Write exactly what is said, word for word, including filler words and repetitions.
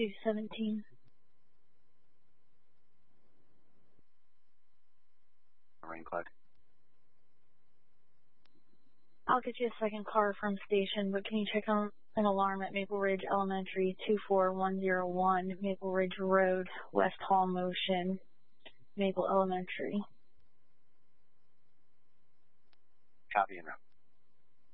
two seventeen. Rain Cloud. I'll get you a second car from station, but can you check on an alarm at Maple Ridge Elementary, two four one zero one, Maple Ridge Road, West Hall Motion, Maple Elementary. Copy and route.